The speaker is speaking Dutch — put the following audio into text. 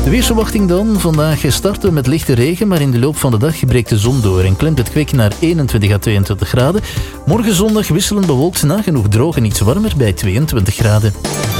De weersverwachting dan. Vandaag starten we met lichte regen, maar in de loop van de dag breekt de zon door en klimt het kwik naar 21 à 22 graden. Morgen zondag wisselend bewolkt, nagenoeg droog en iets warmer bij 22 graden.